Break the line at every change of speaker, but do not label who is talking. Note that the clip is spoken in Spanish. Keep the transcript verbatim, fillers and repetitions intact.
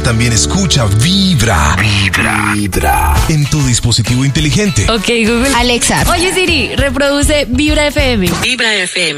también escucha Vibra. Vibra. Vibra. En tu dispositivo inteligente.
Ok, Google.
Alexa.
Oye, Siri, reproduce Vibra F M.
Vibra F M.